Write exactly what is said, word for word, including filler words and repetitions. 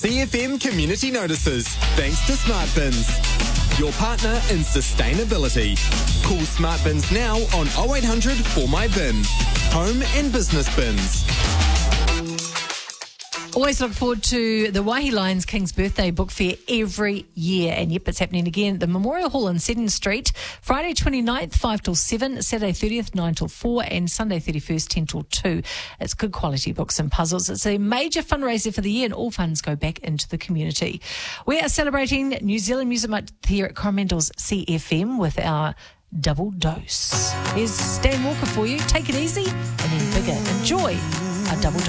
C F M Community Notices, thanks to Smart Bins, your partner in sustainability. Call Smart Bins now on oh eight hundred four my bin. Home and business bins. Always look forward to the Waihi Lions King's Birthday Book Fair every year. And yep, it's happening again at the Memorial Hall in Seddon Street. Friday twenty-ninth, five till seven, Saturday thirtieth, nine till four, and Sunday thirty-first, ten till two. It's good quality books and puzzles. It's a major fundraiser for the year, and all funds go back into the community. We are celebrating New Zealand Music Month here at Coromandel's C F M with our double dose. Here's Stan Walker for you. Take it easy and then bigger. Enjoy our double dose.